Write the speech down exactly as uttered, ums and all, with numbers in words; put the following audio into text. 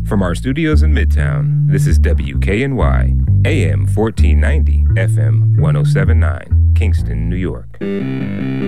From our studios in Midtown, this is W K N Y, A M fourteen ninety, F M one oh seven point nine, Kingston, New York.